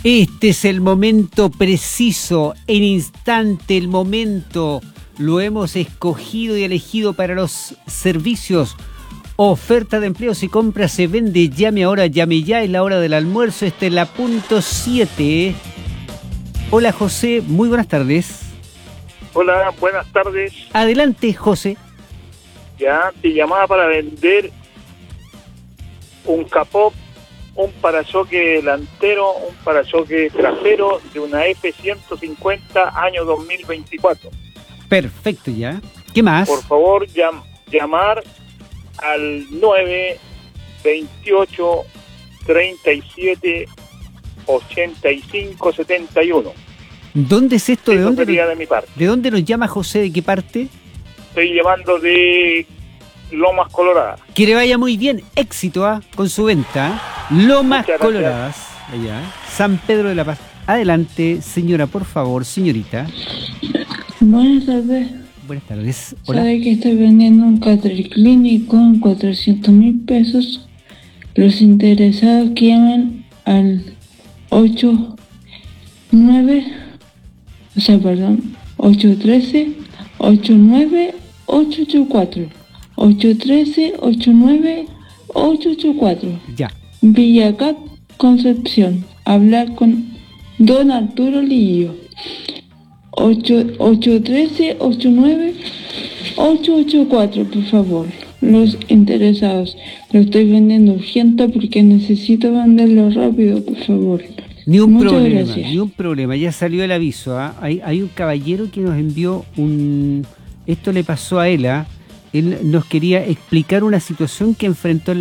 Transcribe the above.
Este es el momento preciso, el instante, el momento. Lo hemos escogido y elegido para los servicios. Oferta de empleo, se compra, se vende. Llame ahora, llame ya. Es la hora del almuerzo. Esta es la punto 7. Hola, José. Muy buenas tardes. Hola, buenas tardes. Adelante, José. Ya, te llamaba para vender un capó, un parachoque delantero, un parachoque trasero de una F-150 año 2024. Perfecto, ya. ¿Qué más? Por favor, llamar al 928 37 85 71. ¿Dónde es esto? Eso sería de mi parte. ¿De dónde nos llama, José? ¿De qué parte? Estoy llamando de Lomas Coloradas. Que le vaya muy bien. Éxito con su venta. Lomas Coloradas. Allá. San Pedro de la Paz. Adelante, señora, por favor, señorita. Buenas tardes. Buenas tardes. Hola. Sabe que estoy vendiendo un Catri Clínico en 400.000 pesos. Los interesados que llaman al 813 89 884. 813 89 884. Ya. Villacap, Concepción. Hablar con Don Arturo Lillo. 813 89 884, por favor. Los interesados. Lo estoy vendiendo urgente porque necesito venderlo rápido, por favor. Ni un Muchas problema, gracias. ni un problema. Ya salió el aviso. Hay un caballero que nos envió un... Esto le pasó a él. Él nos quería explicar una situación que enfrentó en